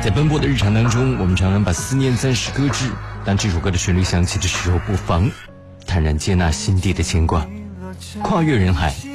在奔波的日常当中，我们常常把思念暂时搁置，当这首歌的旋律响起的时候，不妨坦然接纳心底的牵挂，跨越人海，